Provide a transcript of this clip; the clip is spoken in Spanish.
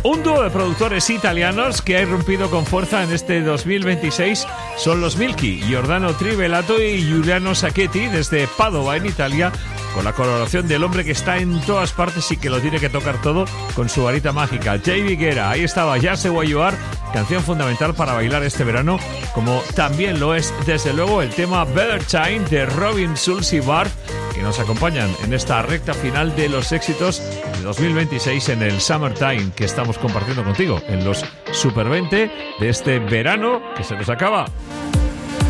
Un dúo de productores italianos que ha irrumpido con fuerza en este 2026 son los Milky, Giordano Trivelato y Giuliano Sacchetti desde Padova, en Italia, con la colaboración del hombre que está en todas partes y que lo tiene que tocar todo con su varita mágica, J.B. Guerra. Ahí estaba Just the Way You Are, canción fundamental para bailar este verano, como también lo es, desde luego, el tema Better Time de Robin Schulz y Barth, que nos acompañan en esta recta final de los éxitos de 2026 en el Summertime que estamos compartiendo contigo en los Super 20 de este verano que se nos acaba.